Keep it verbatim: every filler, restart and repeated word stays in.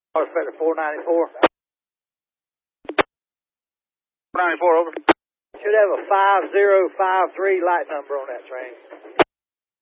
Spectre four ninety-four. four ninety-four, over. Should have a five zero five three light number on that train.